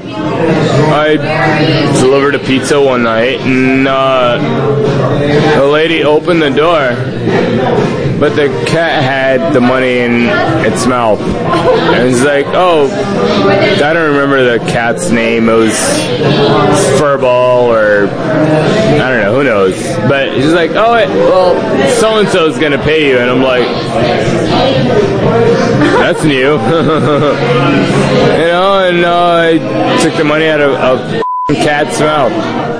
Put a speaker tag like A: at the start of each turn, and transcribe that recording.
A: I delivered a pizza one night, and the lady opened the door, but the cat had the money in its mouth. And it's like, oh, I don't remember the cat's name. It was Furball, or I don't know, who knows. But she's like, oh, well, so-and-so's going to pay you. And I'm like, that's new. And I took the money out of a cat's mouth.